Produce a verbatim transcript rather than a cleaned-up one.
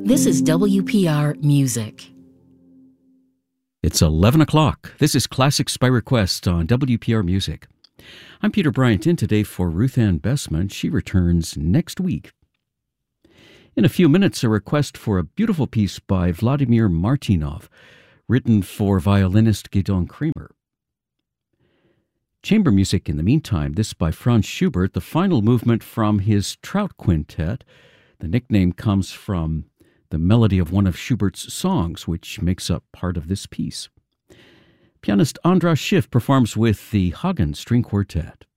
This is W P R Music. It's eleven o'clock. This is Classics by Request on W P R Music. I'm Peter Bryant, in today for Ruth Ann Bessman. She returns next week. In a few minutes, a request for a beautiful piece by Vladimir Martynov, written for violinist Gidon Kremer. Chamber music in the meantime, this by Franz Schubert, the final movement from his Trout Quintet. The nickname comes from the melody of one of Schubert's songs, which makes up part of this piece. Pianist Andras Schiff performs with the Hagen String Quartet.